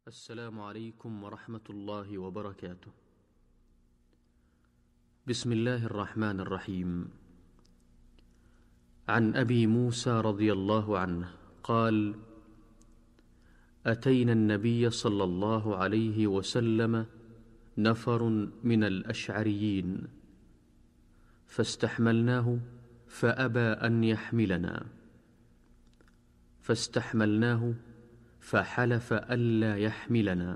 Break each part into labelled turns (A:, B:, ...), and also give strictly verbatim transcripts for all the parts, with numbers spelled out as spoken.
A: السلام عليكم ورحمة الله وبركاته. بسم الله الرحمن الرحيم. عن أبي موسى رضي الله عنه قال: أتينا النبي صلى الله عليه وسلم نفر من الأشعريين فاستحملناه فأبى أن يحملنا، فاستحملناه فحلف ألا يحملنا.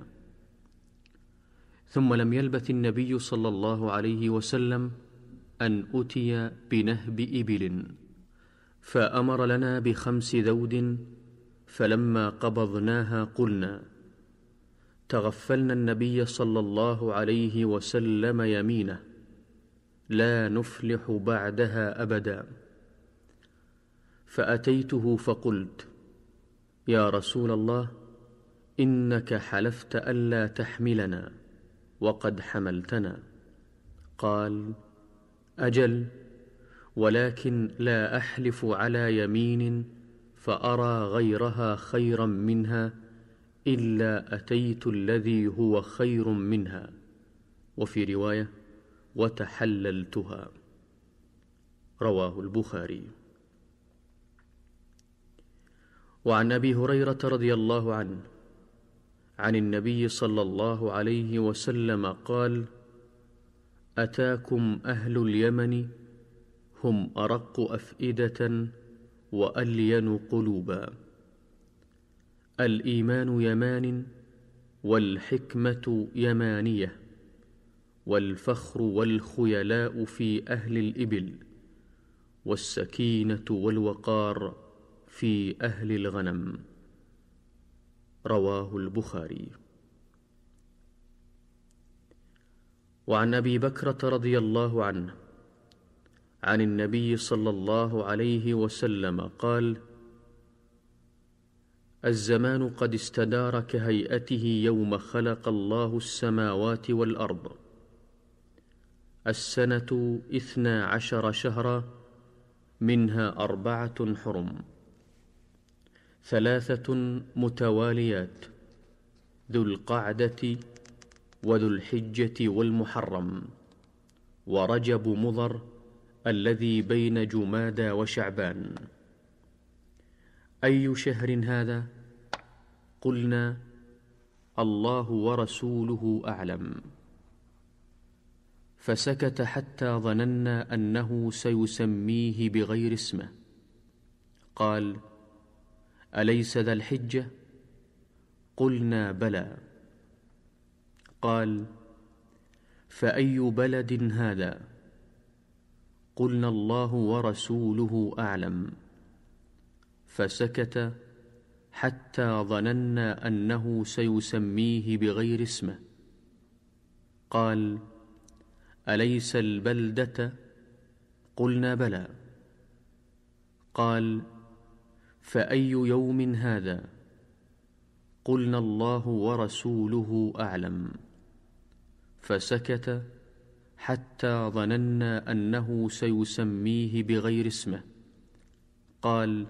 A: ثم لم يلبث النبي صلى الله عليه وسلم أن أتي بنهب إبل فأمر لنا بخمس ذود، فلما قبضناها قلنا: تغفلنا النبي صلى الله عليه وسلم يمينه لا نفلح بعدها أبدا. فأتيته فقلت: يا رسول الله، إنك حلفت ألا تحملنا وقد حملتنا. قال: أجل، ولكن لا أحلف على يمين فأرى غيرها خيرا منها إلا أتيت الذي هو خير منها، وفي رواية: وتحللتها. رواه البخاري. وعن أبي هريرة رضي الله عنه عن النبي صلى الله عليه وسلم قال: أتاكم أهل اليمن هم أرق أفئدة وألين قلوبا. الإيمان يمان، والحكمة يمانية، والفخر والخيلاء في أهل الإبل، والسكينة والوقار في أهل الغنم. رواه البخاري. وعن أبي بكرة رضي الله عنه عن النبي صلى الله عليه وسلم قال: الزمان قد استدار كهيئته يوم خلق الله السماوات والأرض. السنة اثنا عشر شهرا، منها أربعة حرم، ثلاثة متواليات: ذو القعدة وذو الحجة والمحرم، ورجب مضر الذي بين جمادى وشعبان. أي شهر هذا؟ قلنا: الله ورسوله أعلم. فسكت حتى ظننا أنه سيسميه بغير اسمه. قال: أليس ذا الحجة؟ قلنا: بلى. قال: فأي بلد هذا؟ قلنا: الله ورسوله أعلم. فسكت حتى ظننا أنه سيسميه بغير اسمه. قال: أليس البلدة؟ قلنا: بلى. قال: فأي يوم هذا؟ قلنا: الله ورسوله أعلم. فسكت حتى ظننا أنه سيسميه بغير اسمه. قال: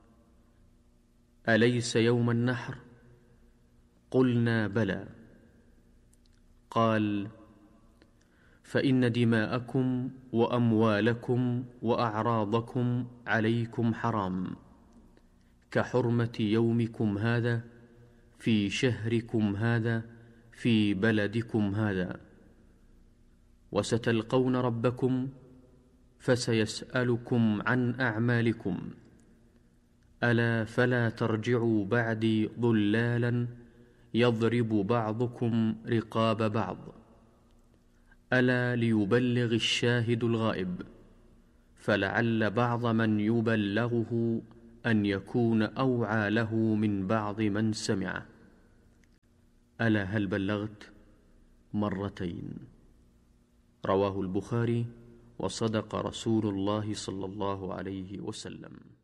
A: أليس يوم النحر؟ قلنا: بلى. قال: فإن دماءكم وأموالكم وأعراضكم عليكم حرام، كحرمة يومكم هذا في شهركم هذا في بلدكم هذا. وستلقون ربكم فسيسألكم عن أعمالكم. ألا فلا ترجعوا بعدي ضلالا يضرب بعضكم رقاب بعض. ألا ليبلغ الشاهد الغائب، فلعل بعض من يبلغه أن يكون أوعى له من بعض من سمعه. ألا هل بلغت؟ مرتين. رواه البخاري. وصدق رسول الله صلى الله عليه وسلم.